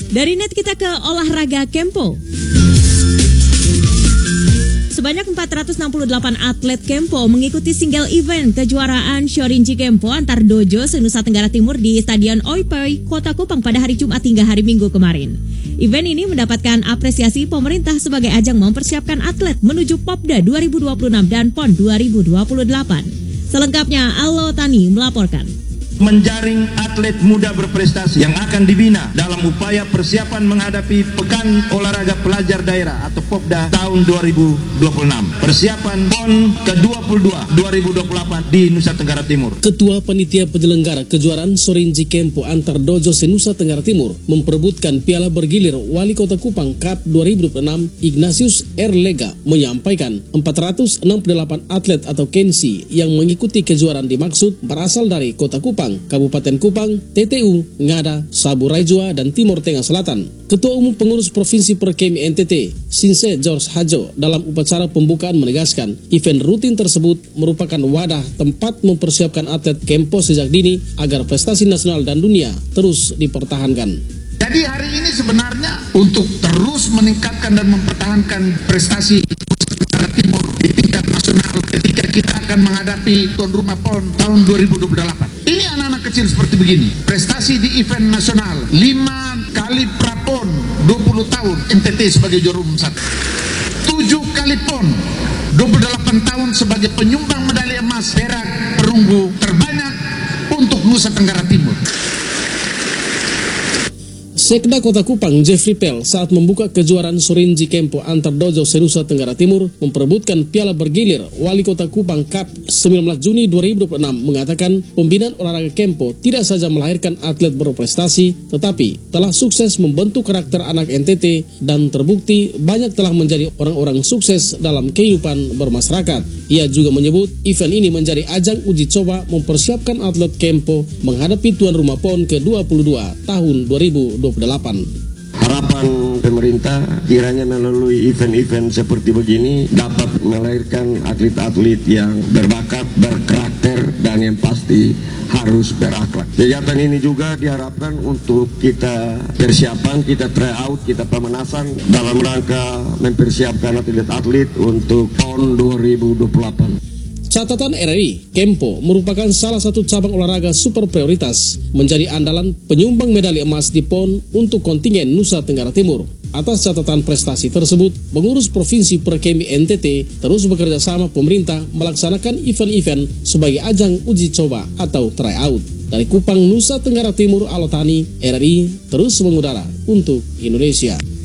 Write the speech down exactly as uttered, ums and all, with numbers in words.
Dari net kita ke olahraga Kempo. Sebanyak empat ratus enam puluh delapan atlet Kempo mengikuti single event kejuaraan Shorinji Kempo antar dojo se-Nusa Tenggara Timur di Stadion Oipoi, Kota Kupang pada hari Jumat hingga hari Minggu kemarin. Event ini mendapatkan apresiasi pemerintah sebagai ajang mempersiapkan atlet menuju Popda dua ribu dua puluh enam dan PON dua ribu dua puluh delapan. Selengkapnya Allo Tani melaporkan. Menjaring atlet muda berprestasi yang akan dibina dalam upaya persiapan menghadapi Pekan Olahraga Pelajar Daerah atau Popda tahun dua ribu dua puluh enam. Persiapan PON ke dua puluh dua dua ribu dua puluh delapan di Nusa Tenggara Timur. Ketua Panitia Penyelenggara Kejuaraan Shorinji Kempo antar dojo se-Nusa Tenggara Timur memperebutkan piala bergilir Wali Kota Kupang Cup dua ribu dua puluh enam Ignatius R. Lega menyampaikan empat ratus enam puluh delapan atlet atau Kensi yang mengikuti kejuaraan dimaksud berasal dari Kota Kupang, Kabupaten Kupang, T T U, Ngada, Saburai Jua, dan Timur Tengah Selatan. Ketua Umum Pengurus Provinsi Perkemi N T T, Sinse George Hajo, dalam upacara pembukaan menegaskan, event rutin tersebut merupakan wadah tempat mempersiapkan atlet Kempo sejak dini agar prestasi nasional dan dunia terus dipertahankan. Jadi hari ini sebenarnya untuk terus meningkatkan dan mempertahankan prestasi Nusa Timur di tingkat nasional ketika kita akan menghadapi tuan rumah PON tahun dua ribu dua puluh delapan. Ini anak-anak kecil seperti begini, prestasi di event nasional, lima kali prapon dua puluh tahun N T T sebagai juara umum satu, tujuh kali PON dua puluh delapan tahun sebagai penyumbang medali emas, perak, perunggu terbanyak untuk Nusa Tenggara Timur. Sekda Kota Kupang Jeffrey Pell saat membuka kejuaraan Shorinji Kempo antar dojo se-Nusa Tenggara Timur memperebutkan piala bergilir Wali Kota Kupang Cup sembilan belas Juni dua ribu dua puluh enam mengatakan pembinaan olahraga Kempo tidak saja melahirkan atlet berprestasi tetapi telah sukses membentuk karakter anak N T T dan terbukti banyak telah menjadi orang-orang sukses dalam kehidupan bermasyarakat. Ia juga menyebut event ini menjadi ajang uji coba mempersiapkan atlet Kempo menghadapi tuan rumah PON ke dua puluh dua tahun dua ribu dua puluh delapan. Harapan pemerintah kiranya melalui event-event seperti begini dapat melahirkan atlet-atlet yang berbakat, berkarakter, dan yang pasti harus berakhlak. Kegiatan ini juga diharapkan untuk kita persiapan, kita try out, kita pemanasan dalam rangka mempersiapkan atlet-atlet untuk PON dua ribu dua puluh delapan. Catatan R R I, Kempo merupakan salah satu cabang olahraga super prioritas, menjadi andalan penyumbang medali emas di PON untuk kontingen Nusa Tenggara Timur. Atas catatan prestasi tersebut, pengurus Provinsi Perkemi N T T terus bekerja sama pemerintah melaksanakan event-event sebagai ajang uji coba atau tryout. Dari Kupang, Nusa Tenggara Timur, Allo Tani, R R I terus mengudara untuk Indonesia.